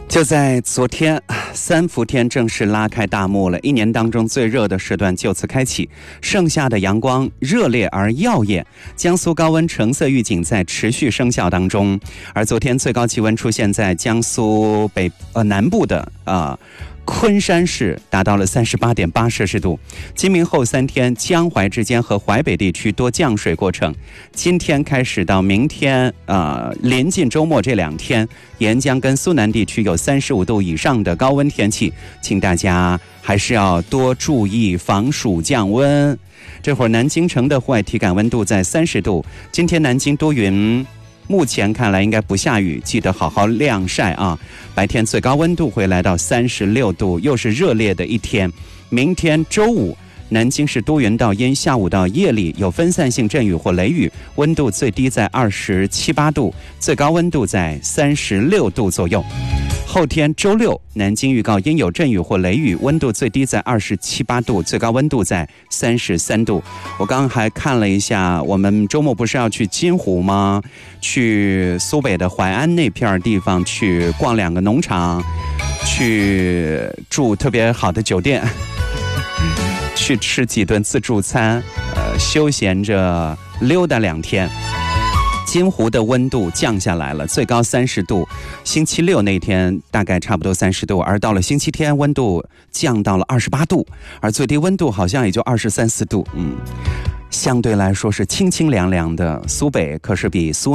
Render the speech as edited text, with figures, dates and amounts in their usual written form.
就在昨天，三伏天正式拉开大幕了，一年当中最热的时段就此开启。盛夏的阳光热烈而耀眼，江苏高温橙色预警在持续生效当中。而昨天最高气温出现在江苏南部的昆山市，达到了38.8摄氏度。今明后3天，江淮之间和淮北地区多降水过程。今天开始到明天，临近周末这2天，沿江跟苏南地区有35度以上的高温天气，请大家还是要多注意防暑降温。这会儿南京城的户外体感温度在30度，今天南京多云。目前看来应该不下雨，记得好好晾晒啊！白天最高温度会来到36度，又是热烈的一天。明天周五，南京是多云到阴，下午到夜里有分散性阵雨或雷雨，温度最低在27、8度，最高温度在36度左右。后天周六，南京预告阴有阵雨或雷雨，温度最低在27、8度，最高温度在33度。我刚刚还看了一下，我们周末不是要去金湖吗？去苏北的淮安那片地方去逛2个农场，去住特别好的酒店，去吃几顿自助餐，休闲着溜达2天。金湖的温度降下来了，最高30度。星期六那天大概差不多30度，而到了星期天温度降到了28度，而最低温度好像也就23、24度。相对来说是清清凉凉的。苏北可是比苏